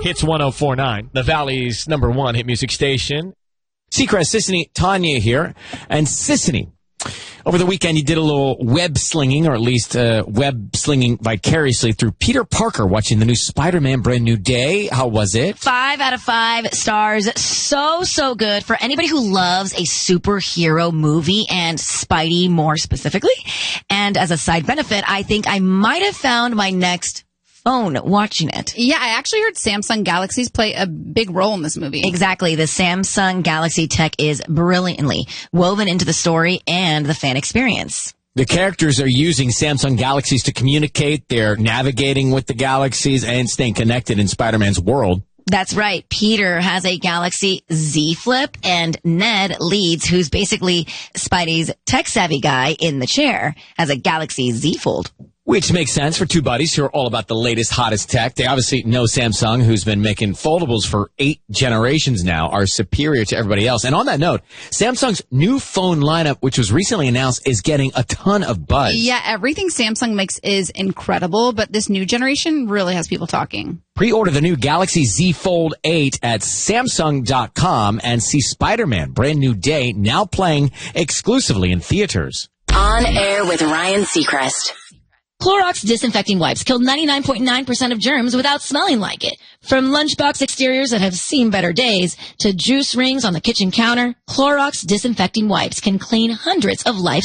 Hits 104.9, the Valley's #1 hit music station. Seacrest, Sissany, Tanya here. And Sissany, over the weekend you did a little web slinging, or at least web slinging vicariously through Peter Parker watching the new Spider-Man Brand New Day. How was it? 5 out of 5 stars. So good for anybody who loves a superhero movie, and Spidey more specifically. And as a side benefit, I think I might have found my next phone watching it. Yeah, I actually heard Samsung Galaxies play a big role in this movie. Exactly. The Samsung Galaxy tech is brilliantly woven into the story and the fan experience. The characters are using Samsung Galaxies to communicate. They're navigating with the Galaxies and staying connected in Spider-Man's world. That's right. Peter has a Galaxy Z Flip, and Ned Leeds, who's basically Spidey's tech-savvy guy in the chair, has a Galaxy Z Fold. Which makes sense for two buddies who are all about the latest, hottest tech. They obviously know Samsung, who's been making foldables for 8 generations now, are superior to everybody else. And on that note, Samsung's new phone lineup, which was recently announced, is getting a ton of buzz. Yeah, everything Samsung makes is incredible, but this new generation really has people talking. Pre-order the new Galaxy Z Fold 8 at Samsung.com and see Spider-Man Brand New Day now playing exclusively in theaters. On Air with Ryan Seacrest. Clorox disinfecting wipes killed 99.9% of germs without smelling like it. From lunchbox exteriors that have seen better days to juice rings on the kitchen counter, Clorox disinfecting wipes can clean hundreds of life